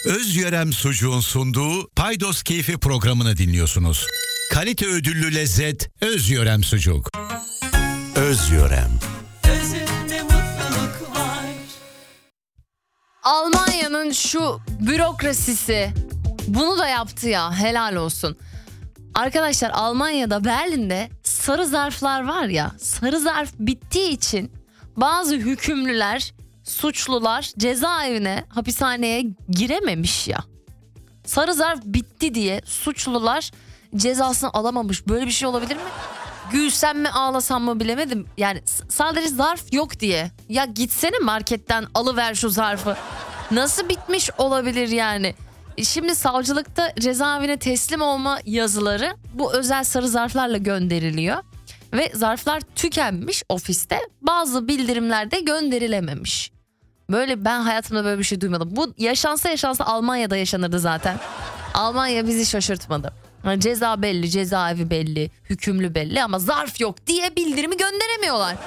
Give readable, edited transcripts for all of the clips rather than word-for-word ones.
Özyörem Sucuğun sunduğu Paydos Keyfi programını dinliyorsunuz. Kalite ödüllü lezzet Özyörem Sucuk. Özyörem. Özünde mutluluk var. Almanya'nın şu bürokrasisi bunu da yaptı ya, helal olsun. Arkadaşlar, Almanya'da Berlin'de sarı zarflar var ya, sarı zarf bittiği için bazı hükümlüler, suçlular cezaevine, hapishaneye girememiş ya. Sarı zarf bitti diye suçlular cezasını alamamış. Böyle bir şey olabilir mi? Gülsem mi ağlasam mı bilemedim. Yani sadece zarf yok diye. Ya gitsene marketten alıver şu zarfı. Nasıl bitmiş olabilir yani? Şimdi savcılıkta cezaevine teslim olma yazıları bu özel sarı zarflarla gönderiliyor. Ve zarflar tükenmiş ofiste. Bazı bildirimlerde gönderilememiş. Ben hayatımda böyle bir şey duymadım. Bu yaşansa Almanya'da yaşanırdı zaten. Almanya bizi şaşırtmadı. Yani ceza belli, cezaevi belli, hükümlü belli ama zarf yok diye bildirimi gönderemiyorlar.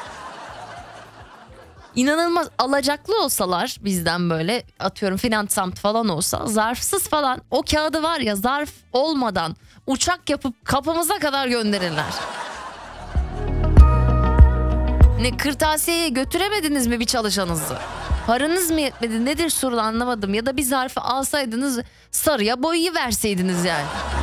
İnanılmaz. Alacaklı olsalar bizden, böyle atıyorum Finansamt falan olsa, zarfsız falan o kağıdı var ya, zarf olmadan uçak yapıp kapımıza kadar gönderirler. Ne, kırtasiyeye götüremediniz mi bir çalışanınızı? Paranız mı yetmedi? Nedir sorun, anlamadım. Ya da bir zarfı alsaydınız sarıya boyayı verseydiniz yani.